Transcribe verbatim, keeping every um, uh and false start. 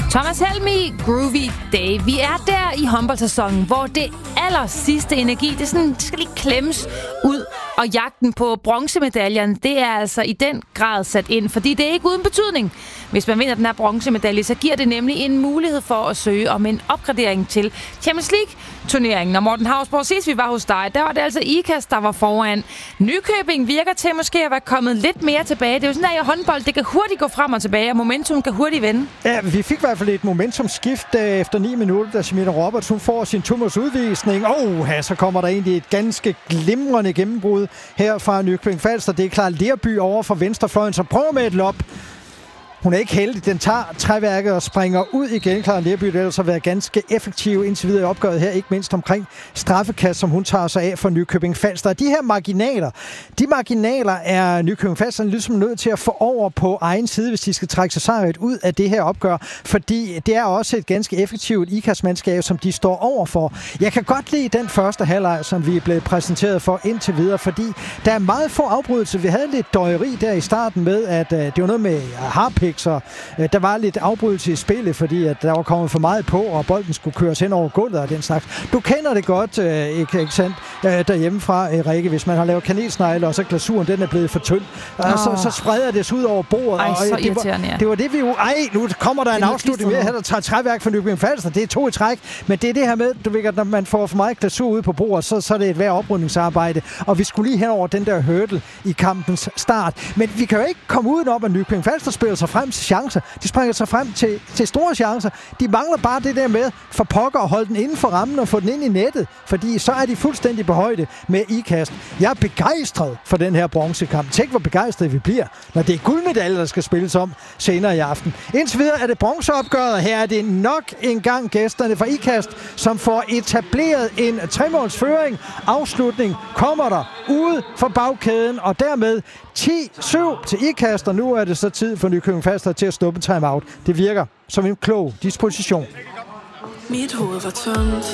Thomas Helmig, Groovy Day. Vi er der i håndboldsæsonen, hvor det aller sidste energi, det, sådan, det skal lige klemmes ud. Og jagten på bronzemedaljen, det er altså i den grad sat ind, fordi det er ikke uden betydning. Hvis man vinder den her bronzemedalje, så giver det nemlig en mulighed for at søge om en opgradering til Champions League-turneringen. Og Morten Hausborg, sidst vi var hos dig, der var det altså Ikast, der var foran. Nykøbing virker til måske at være kommet lidt mere tilbage. Det er jo sådan, at i håndbold, det kan hurtigt gå frem og tilbage, og momentum kan hurtigt vende. Ja, vi fik i hvert fald et momentumskift efter ni minutter, da Semina Roberts hun får sin to-måls udvisning. Og ja, så kommer der egentlig et ganske glimrende gennembrud her fra Nykøbing Falster. Det er klart Lerby over for venstrefløjen, så prøver med et lop. Hun er ikke heldig. Den tager træværket og springer ud igen. Klar, Lerby har ellers været ganske effektiv indtil videre i opgøret her, ikke mindst omkring straffekast, som hun tager sig af for Nykøbing Falster. De her marginaler, de marginaler er Nykøbing Falster ligesom nødt til at få over på egen side, hvis de skal trække sig sejret ud af det her opgør, fordi det er også et ganske effektivt ikastmandskab, som de står over for. Jeg kan godt lide den første halvleg, som vi er blevet præsenteret for indtil videre, fordi der er meget få afbrydelser. Vi havde lidt døjeri der i starten med, at uh, det var noget med harpik, så øh, der var lidt afbrydelse i spillet, fordi at der var kommet for meget på, og bolden skulle køres hen over gulvet og den slags. Du kender det godt, øh, ikke, ikke sandt, øh, derhjemmefra, øh, Rikke, hvis man har lavet kanelsnegle, og så glasuren, den er blevet for tynd. Og oh. så, så spreder det ud over bordet. Ej, og, så øh, det, var, ja. det var det, vi jo... Ej, nu kommer der en afslutning mere her, der tager træværk for Nykøbing Falster. Det er to i træk, men det er det her med, du ved, at når man får for meget glasur ud på bordet, så, så er det et værd oprydningsarbejde, og vi skulle lige hen over den der hurdle i kampens start. Men vi kan jo ikke komme udenom, at Nykøbing Falster spiller sig frem til chancer. De springer sig frem til, til store chancer. De mangler bare det der med for pokker at holde den inden for rammen og få den ind i nettet, fordi så er de fuldstændig på højde med ikast. Jeg er begejstret for den her bronzekamp. Tænk, hvor begejstret vi bliver, når det er guldmedaljer, der skal spilles om senere i aften. Indtil videre er det bronzeopgøret, og her er det nok en gang gæsterne fra Ikast, som får etableret en tremålsføring. Afslutning kommer der ude for bagkæden, og dermed ti syv til Ikast, og nu er det så tid for Nykøbing Falster til at stoppe timeout. Det virker som en klog disposition. Mit hoved var tomt.